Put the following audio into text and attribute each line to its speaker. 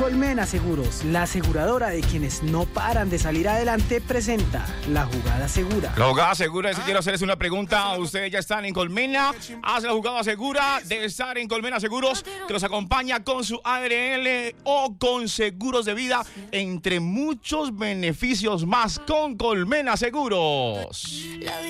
Speaker 1: Colmena Seguros, la aseguradora de quienes no paran de salir adelante, presenta La Jugada Segura.
Speaker 2: La Jugada Segura, si quiero hacerles una pregunta, ustedes ya están en Colmena, haz la jugada segura de estar en Colmena Seguros, que los acompaña con su ARL o con seguros de vida, entre muchos beneficios más con Colmena Seguros.